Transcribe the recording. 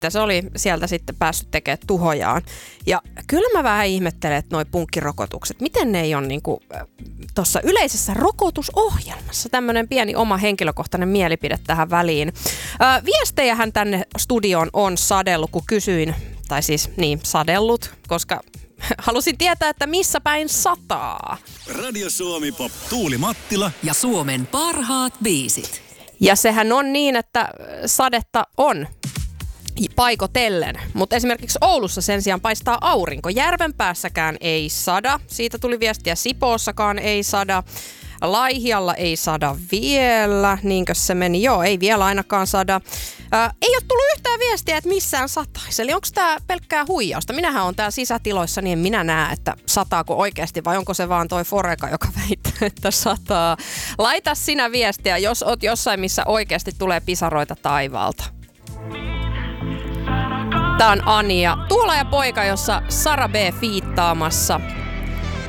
Se oli sieltä sitten päässyt tekemään tuhojaan. Ja kyllä mä vähän ihmettelen, että noi punkkirokotukset, miten ne ei ole niinku tuossa yleisessä rokotusohjelmassa. Tämmöinen pieni oma henkilökohtainen mielipide tähän väliin. Viestejähän tänne studioon on sadellut, kun kysyin, tai siis niin, sadellut, koska halusin tietää, että missä päin sataa. Radio Suomi Pop, Tuuli Mattila ja Suomen parhaat biisit. Ja sehän on niin, että sadetta on paikotellen, mutta esimerkiksi Oulussa sen sijaan paistaa aurinko. Järvenpäässäkään ei sada, siitä tuli viestiä, Sipoossakaan ei sada, Laihialla ei sada vielä, niinkö se meni? Joo, ei vielä ainakaan sada. Ei ole tullut yhtään viestiä, että missään sataisi. Eli onko tämä pelkkää huijausta? Minähän on täällä sisätiloissa, niin en minä näe, että sataako oikeasti vai onko se vaan toi Foreka, joka väittää, että sataa. Laita sinä viestiä, jos oot jossain, missä oikeasti tulee pisaroita taivaalta. Tää on Ania, Tuula ja poika, jossa Sara B fiittaamassa.